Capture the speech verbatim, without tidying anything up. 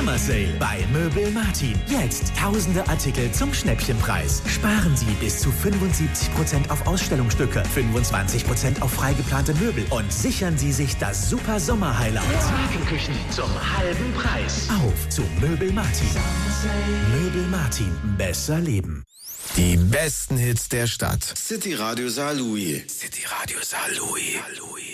Summer Sale bei Möbel Martin. Jetzt tausende Artikel zum Schnäppchenpreis. Sparen Sie bis zu fünfundsiebzig Prozent auf Ausstellungsstücke, fünfundzwanzig Prozent auf freigeplante Möbel und sichern Sie sich das super Sommer-Highlight. Markenküchen zum halben Preis. Auf zu Möbel Martin. Möbel Martin. Besser leben. Die besten Hits der Stadt. City Radio Saarlouis. City Radio Saarlouis.